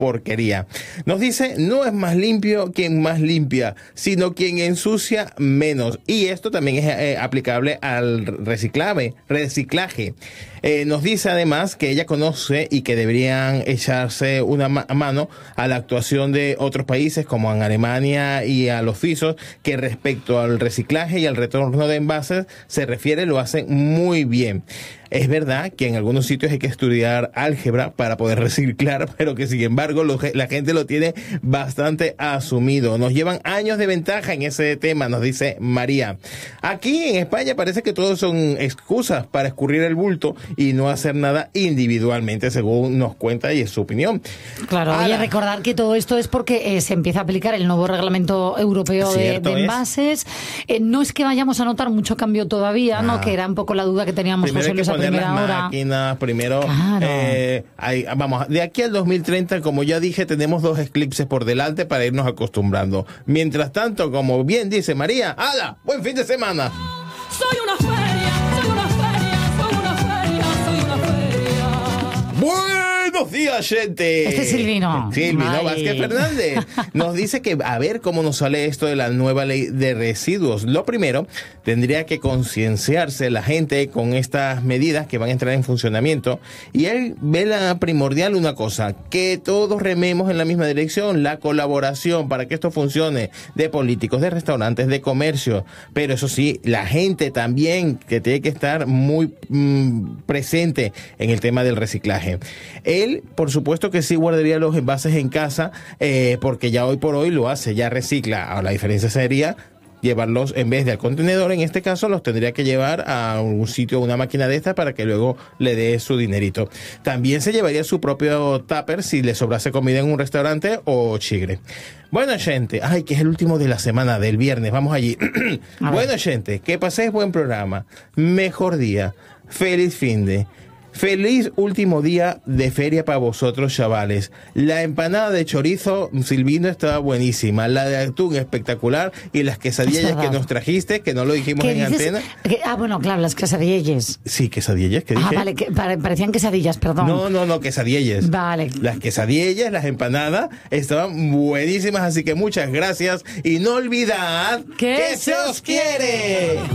porquería. Nos dice, no es más limpio quien más limpia, sino quien ensucia menos. Y esto también es aplicable al reciclaje. Nos dice además que ella conoce y que deberían echarse una mano a la actuación de otros países como en Alemania y a los suizos, que respecto al reciclaje y al retorno de envases se refiere, lo hacen muy bien. Es verdad que en algunos sitios hay que estudiar álgebra para poder reciclar, pero que sin embargo la gente lo tiene bastante asumido. Nos llevan años de ventaja en ese tema, nos dice María. Aquí en España parece que todos son excusas para escurrir el bulto y no hacer nada individualmente, según nos cuenta y es su opinión. Claro, y recordar que todo esto es porque se empieza a aplicar el nuevo reglamento europeo de envases. No es que vayamos a notar mucho cambio todavía, ¿no? Que era un poco la duda que teníamos José Luis a primera hora. Máquinas, primero, claro. Vamos, de aquí al 2030, como ya dije, tenemos 2 eclipses por delante para irnos acostumbrando. Mientras tanto, como bien dice María, ¡hala! ¡Buen fin de semana! Soy una feria, soy una feria, soy una feria, soy una feria. Buenos días, gente. Este es Silvino. Silvino Vázquez Fernández. Nos dice que a ver cómo nos sale esto de la nueva ley de residuos. Lo primero, tendría que concienciarse la gente con estas medidas que van a entrar en funcionamiento. Y él ve la primordial una cosa, que todos rememos en la misma dirección, la colaboración para que esto funcione, de políticos, de restaurantes, de comercio. Pero eso sí, la gente también que tiene que estar muy presente en el tema del reciclaje. Él, por supuesto que sí guardaría los envases en casa, porque ya hoy por hoy lo hace, ya recicla. Ahora, la diferencia sería llevarlos en vez de al contenedor, en este caso los tendría que llevar a un sitio, una máquina de estas para que luego le dé su dinerito. También se llevaría su propio tupper si le sobrase comida en un restaurante o chigre. Bueno, gente, que es el último de la semana, del viernes, vamos allí. Bueno, gente, que paséis buen programa, mejor día, feliz finde. Feliz último día de feria para vosotros, chavales. La empanada de chorizo, Silvino, estaba buenísima. La de atún, espectacular. Y las quesadillas que nos trajiste, que no lo dijimos en antena. Bueno, claro, las quesadillas. Sí, quesadillas, ¿qué dije? Vale, parecían quesadillas, perdón. No, quesadillas. Vale. Las quesadillas, las empanadas, estaban buenísimas, así que muchas gracias. Y no olvidad que se os quiere.